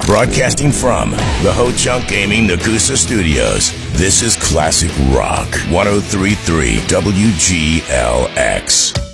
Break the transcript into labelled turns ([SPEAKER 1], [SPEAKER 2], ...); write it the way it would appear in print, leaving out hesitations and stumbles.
[SPEAKER 1] Broadcasting from the Ho Chunk Gaming Nakusa Studios, this is Classic Rock 103.3 WGLX.